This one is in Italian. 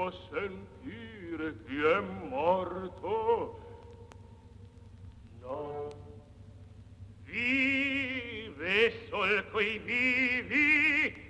può sentire chi è morto. No. Vive sol coi vivi,